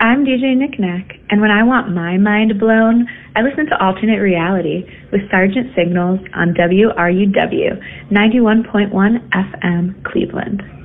I'm DJ Knickknack, and when I want my mind blown, I listen to Alternate Reality with Sergeant Signals on WRUW 91.1 FM Cleveland.